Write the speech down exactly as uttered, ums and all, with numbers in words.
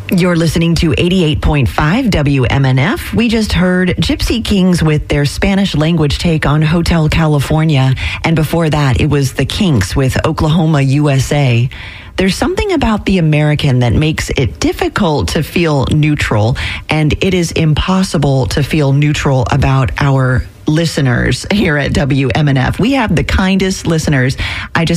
You're listening to eighty-eight point five W M N F. We just heard Gypsy Kings with their Spanish language take on Hotel California. And before that, it was the Kinks with Oklahoma, U S A. There's something about the American that makes it difficult to feel neutral, and it is impossible to feel neutral about our listeners here at W M N F. We have the kindest listeners. I just